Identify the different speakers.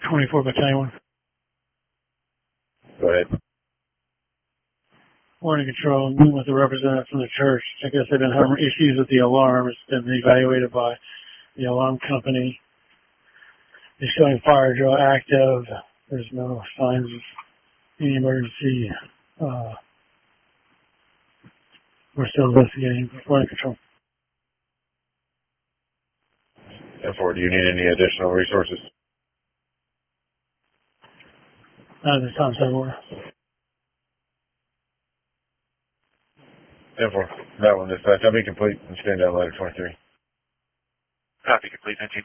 Speaker 1: 24 Battalion 1.
Speaker 2: Go ahead.
Speaker 1: Warning control, meeting with a representative from the church. I guess they've been having issues with the alarm. It's been evaluated by the alarm company. It's showing fire drill active. There's no signs of any emergency. We're still investigating. Warning control.
Speaker 2: 10-4, do you need any additional resources?
Speaker 1: Not at this time, 7-4.
Speaker 2: 10-4, that one dispatch. I'll be complete and stand down ladder 23.
Speaker 3: Copy complete, 19.